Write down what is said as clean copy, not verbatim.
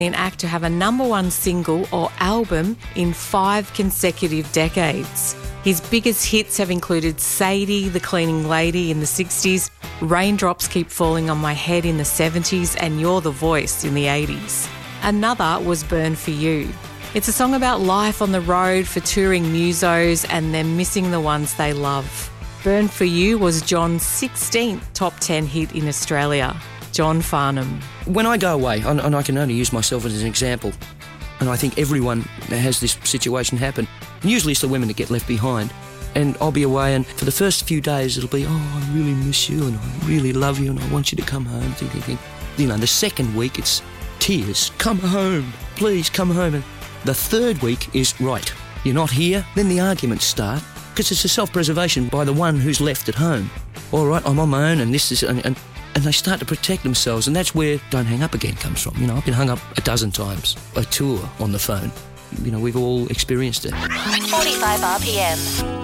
an act to have a number one single or album in 5 consecutive decades. His biggest hits have included Sadie, the Cleaning Lady in the 60s, Raindrops Keep Falling on My Head in the 70s, and You're the Voice in the 80s. Another was Burn For You. It's a song about life on the road for touring musos and them missing the ones they love. Burn For You was John's 16th top 10 hit in Australia. John Farnham. When I go away, and I can only use myself as an example, and I think everyone has this situation happen, and usually it's the women that get left behind, and I'll be away, and for the first few days it'll be, I really miss you, and I really love you, and I want you to come home, think. You know, the second week it's tears, come home, please come home. And the third week is, right, you're not here, then the arguments start, because it's a self-preservation by the one who's left at home. All right, I'm on my own, and this is... And they start to protect themselves, and that's where Don't Hang Up Again comes from. You know, I've been hung up a dozen times, a tour on the phone. You know, we've all experienced it. 45 RPM.